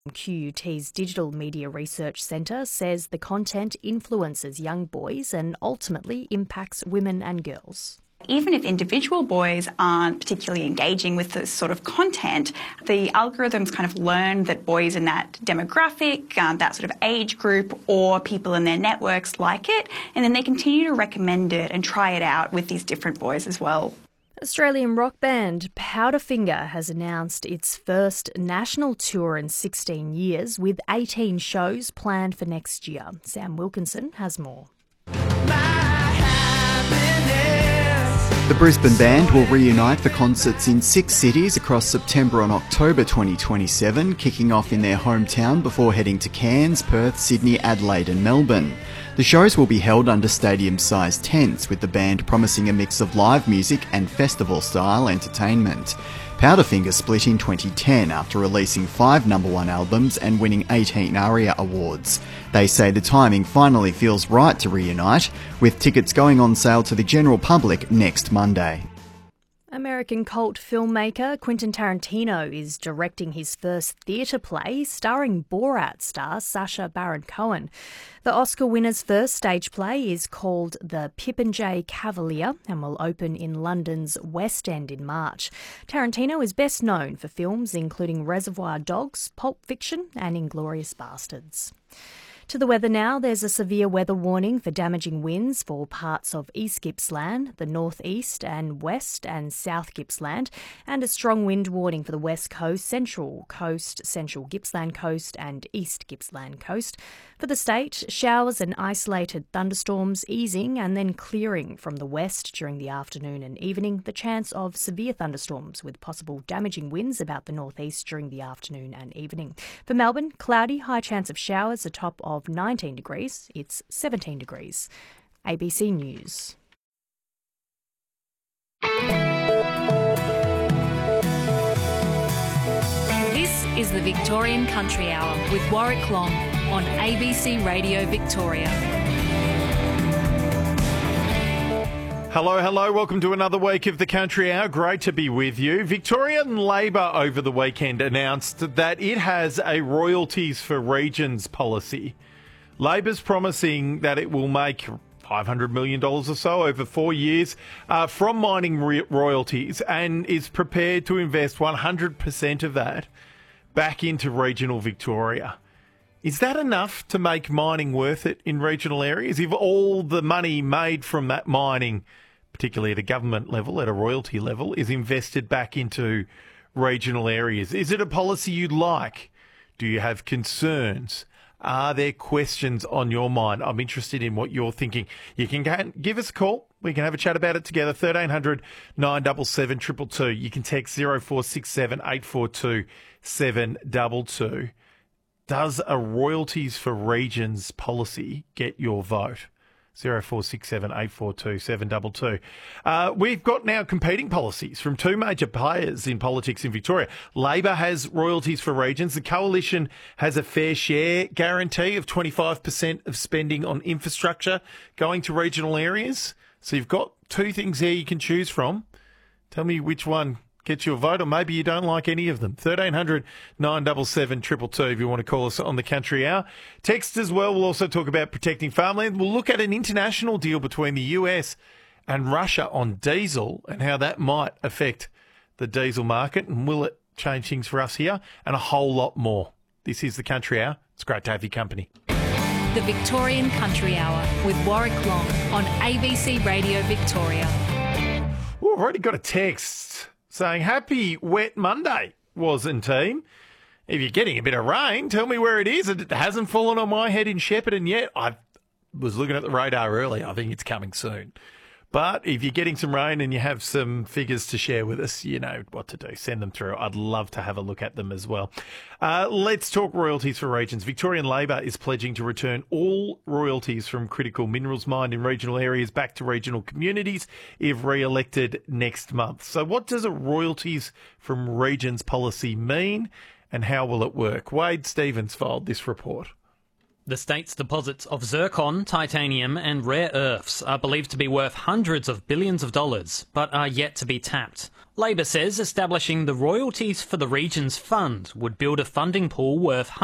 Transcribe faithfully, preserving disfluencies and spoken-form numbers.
Q U T's Digital Media Research Centre says the content influences young boys and ultimately impacts women and girls. Even if individual boys aren't particularly engaging with this sort of content, the algorithms kind of learn that boys in that demographic, um, that sort of age group, or people in their networks like it, and then they continue to recommend it and try it out with these different boys as well. Australian rock band Powderfinger has announced its first national tour in sixteen years, with eighteen shows planned for next year. Sam Wilkinson has more. The Brisbane Band will reunite for concerts in six cities across September and October twenty twenty-seven, kicking off in their hometown before heading to Cairns, Perth, Sydney, Adelaide and Melbourne. The shows will be held under stadium-sized tents, with the band promising a mix of live music and festival-style entertainment. Powderfinger split in twenty ten after releasing five number one albums and winning eighteen ARIA awards. They say the timing finally feels right to reunite, with tickets going on sale to the general public next Monday. American cult filmmaker Quentin Tarantino is directing his first theatre play starring Borat star Sacha Baron Cohen. The Oscar winner's first stage play is called The Pippin Cavalier and will open in London's West End in March. Tarantino is best known for films including Reservoir Dogs, Pulp Fiction and Inglourious Basterds. To the weather now, there's a severe weather warning for damaging winds for parts of East Gippsland, the northeast and west and south Gippsland, and a strong wind warning for the west coast, central coast, central Gippsland coast and east Gippsland coast. For the state, showers and isolated thunderstorms easing and then clearing from the west during the afternoon and evening. The chance of severe thunderstorms with possible damaging winds about the northeast during the afternoon and evening. For Melbourne, cloudy, high chance of showers, a top of nineteen degrees. It's seventeen degrees. A B C News. This is the Victorian Country Hour with Warwick Long on A B C Radio Victoria. Hello, hello. Welcome to another week of the Country Hour. Great to be with you. Victorian Labor over the weekend announced that it has a royalties for regions policy. Labor's promising that it will make five hundred million dollars or so over four years uh, from mining re- royalties and is prepared to invest one hundred percent of that back into regional Victoria. Is that enough to make mining worth it in regional areas? If all the money made from that mining, particularly at a government level, at a royalty level, is invested back into regional areas, is it a policy you like? Do you have concerns? Are there questions on your mind? I'm interested in what you're thinking. You can give us a call. We can have a chat about it together. thirteen hundred, nine seven seven, two two two. You can text zero four six seven, eight four two, seven two two. Does a royalties for regions policy get your vote? zero four six seven, eight four two, seven two two. Uh, we've got now competing policies from two major players in politics in Victoria. Labor has royalties for regions. The Coalition has a fair share guarantee of twenty-five percent of spending on infrastructure going to regional areas. So you've got two things there you can choose from. Tell me which one gets your vote, or maybe you don't like any of them. thirteen hundred, nine seven seven, two two two if you want to call us on the Country Hour. Text as well. We'll also talk about protecting farmland. We'll look at an international deal between the U S and Russia on diesel and how that might affect the diesel market, and will it change things for us here, and a whole lot more. This is the Country Hour. It's great to have your company. The Victorian Country Hour with Warwick Long on A B C Radio Victoria. Ooh, I've already got a text saying, happy wet Monday, wasn't team. If you're getting a bit of rain, tell me where it is. It hasn't fallen on my head in Shepparton yet. I was looking at the radar earlier. I think it's coming soon. But if you're getting some rain and you have some figures to share with us, you know what to do. Send them through. I'd love to have a look at them as well. Uh, let's talk royalties for regions. Victorian Labor is pledging to return all royalties from critical minerals mined in regional areas back to regional communities if re-elected next month. So what does a royalties from regions policy mean, and how will it work? Wade Stevens filed this report. The state's deposits of zircon, titanium and rare earths are believed to be worth hundreds of billions of dollars, but are yet to be tapped. Labor says establishing the Royalties for the Regions Fund would build a funding pool worth